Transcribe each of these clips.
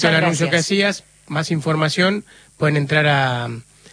El anuncio que hacías, más información, pueden entrar a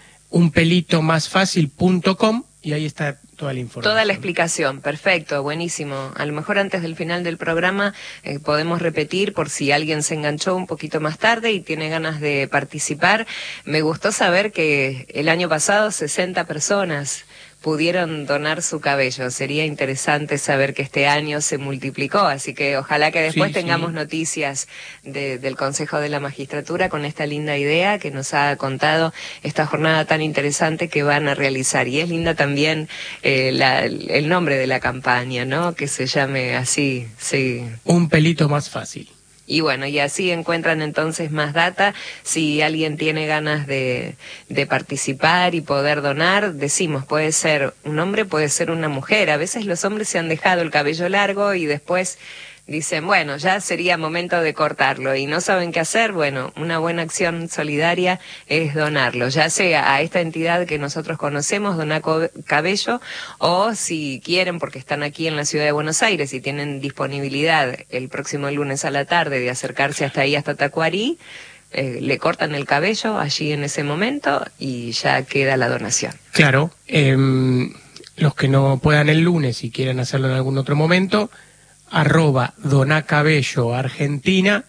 unpelitomasfacil.com y ahí está toda la información. Toda la explicación, perfecto, buenísimo. A lo mejor antes del final del programa podemos repetir por si alguien se enganchó un poquito más tarde y tiene ganas de participar. Me gustó saber que el año pasado 60 personas pudieron donar su cabello. Sería interesante saber que este año se multiplicó, así que ojalá que después tengamos noticias del Consejo de la Magistratura con esta linda idea que nos ha contado esta jornada tan interesante que van a realizar. Y es linda también el nombre de la campaña, ¿no? Que se llame así, sí. Un pelito más fácil. Y bueno, y así encuentran entonces más data. Si alguien tiene ganas de participar y poder donar, decimos, puede ser un hombre, puede ser una mujer. A veces los hombres se han dejado el cabello largo y después dicen, bueno, ya sería momento de cortarlo y no saben qué hacer. Bueno, una buena acción solidaria es donarlo, ya sea a esta entidad que nosotros conocemos, Doná Cabello, o si quieren, porque están aquí en la ciudad de Buenos Aires y tienen disponibilidad el próximo lunes a la tarde de acercarse hasta ahí, hasta Tacuarí, le cortan el cabello allí en ese momento y ya queda la donación. Claro, los que no puedan el lunes y quieran hacerlo en algún otro momento, @Donacabello Argentina,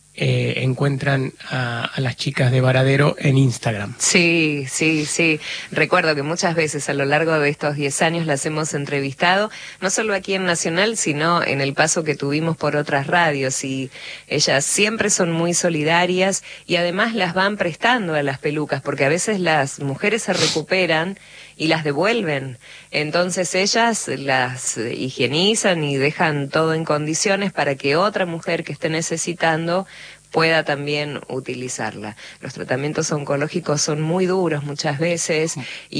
encuentran a las chicas de Varadero en Instagram. Sí, sí, sí. Recuerdo que muchas veces a lo largo de estos 10 años las hemos entrevistado, no solo aquí en Nacional, sino en el paso que tuvimos por otras radios, y ellas siempre son muy solidarias y además las van prestando a las pelucas, porque a veces las mujeres se recuperan y las devuelven. Entonces ellas las higienizan y dejan todo en condiciones para que otra mujer que esté necesitando pueda también utilizarla. Los tratamientos oncológicos son muy duros muchas veces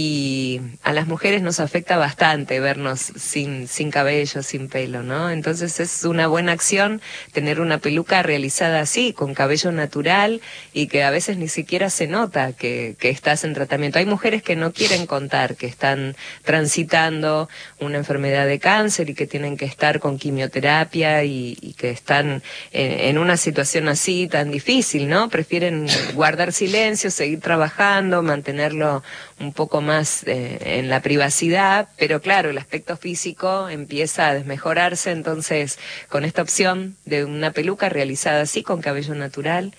y a las mujeres nos afecta bastante vernos sin cabello, sin pelo, ¿no? Entonces es una buena acción tener una peluca realizada así, con cabello natural y que a veces ni siquiera se nota que estás en tratamiento. Hay mujeres que no quieren contar que están transitando una enfermedad de cáncer y que tienen que estar con quimioterapia y que están en una situación así tan difícil, ¿no? Prefieren guardar silencio, seguir trabajando, mantenerlo un poco más en la privacidad, pero claro, el aspecto físico empieza a desmejorarse, entonces con esta opción de una peluca realizada así, con cabello natural,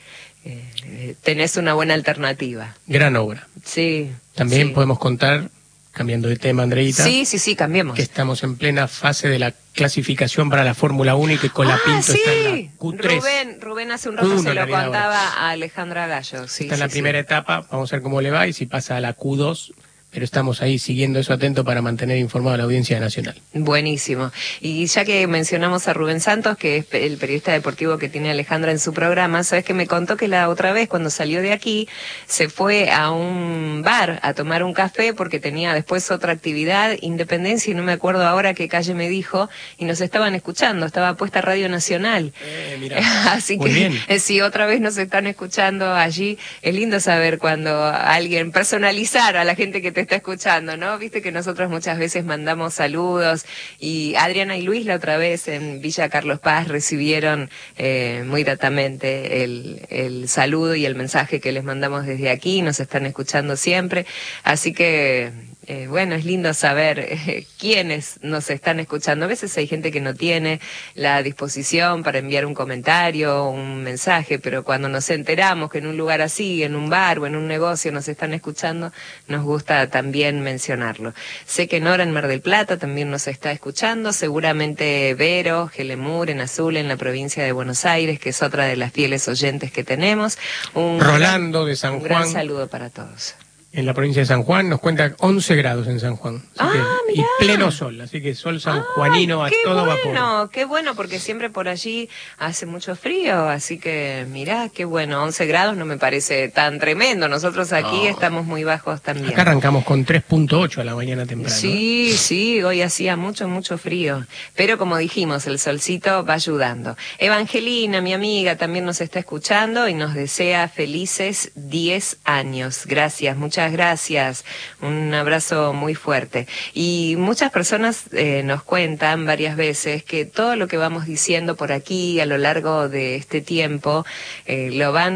tenés una buena alternativa. Gran obra. Sí. También podemos contar, cambiando de tema, Andreita. Sí, cambiemos. Que estamos en plena fase de la clasificación para la Fórmula 1 y que Colapinto está en la Q3. Rubén hace un rato se lo contaba a Alejandra Gallo. Sí, está en la primera etapa, vamos a ver cómo le va y si pasa a la Q2. Pero estamos ahí siguiendo eso atento para mantener informada a la audiencia nacional. Buenísimo. Y ya que mencionamos a Rubén Santos, que es el periodista deportivo que tiene Alejandra en su programa, sabes que me contó que la otra vez cuando salió de aquí se fue a un bar a tomar un café porque tenía después otra actividad, Independencia, y no me acuerdo ahora qué calle me dijo, y nos estaban escuchando, estaba puesta Radio Nacional. Así que bien. Si otra vez nos están escuchando allí, es lindo saber cuando alguien personalizar a la gente que te está escuchando, ¿no? Viste que nosotros muchas veces mandamos saludos y Adriana y Luis la otra vez en Villa Carlos Paz recibieron muy gratamente el saludo y el mensaje que les mandamos desde aquí, nos están escuchando siempre, así que bueno, es lindo saber quiénes nos están escuchando. A veces hay gente que no tiene la disposición para enviar un comentario, un mensaje, pero cuando nos enteramos que en un lugar así, en un bar o en un negocio nos están escuchando, nos gusta también mencionarlo. Sé que Nora en Mar del Plata también nos está escuchando, seguramente Vero, Gelemur en Azul en la provincia de Buenos Aires, que es otra de las fieles oyentes que tenemos. Rolando de San Juan. Un gran saludo para todos. En la provincia de San Juan nos cuenta 11 grados en San Juan. Y pleno sol, así que sol sanjuanino a todo vapor. Qué bueno, porque siempre por allí hace mucho frío, así que mirá, qué bueno, 11 grados no me parece tan tremendo. Nosotros aquí estamos muy bajos también. Acá arrancamos con 3.8 a la mañana temprano. Sí, hoy hacía mucho frío, pero como dijimos, el solcito va ayudando. Evangelina, mi amiga, también nos está escuchando y nos desea felices 10 años. Gracias, muchas gracias, un abrazo muy fuerte. Y muchas personas nos cuentan varias veces que todo lo que vamos diciendo por aquí a lo largo de este tiempo lo van